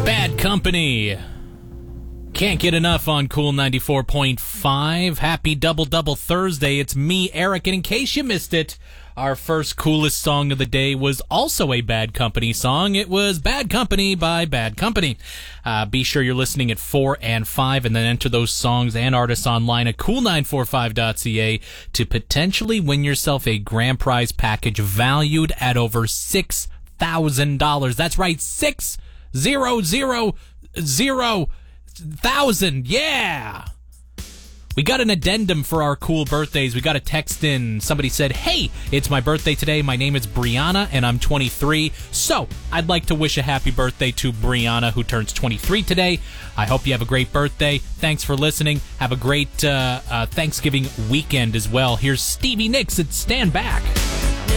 Bad Company. Can't get enough on Cool 94.5. Happy Double Thursday. It's me, Eric, and in case you missed it, our first coolest song of the day was also a Bad Company song. It was Bad Company by Bad Company. Be sure you're listening at 4 and 5 and then enter those songs and artists online at cool945.ca to potentially win yourself a grand prize package valued at over $6,000. That's right, 6,000,000. Yeah! We got an addendum for our cool birthdays. We got a text in. Somebody said, hey, it's my birthday today. My name is Brianna, and I'm 23. So, I'd like to wish a happy birthday to Brianna, who turns 23 today. I hope you have a great birthday. Thanks for listening. Have a great Thanksgiving weekend as well. Here's Stevie Nicks at Stand Back.